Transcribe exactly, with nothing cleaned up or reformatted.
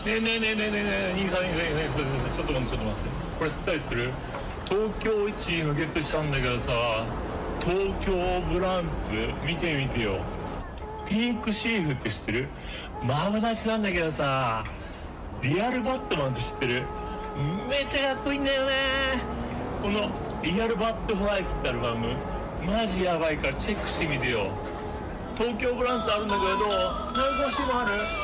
ねえねえねえねえねえねえ兄さん、ねえねえ、ちょっと待ってちょっと待って、これ知ったりする？東京いちいのゲットしたんだけどさ、東京ブランツ見てみてよ。ピンクシーフって知ってる？マブダチなんだけどさ、リアルバットマンって知ってる？めっちゃかっこいいんだよね。このリアルバットフライスってアルバムマジやばいからチェックしてみてよ。東京ブランツあるんだけど、何個欲しいのある？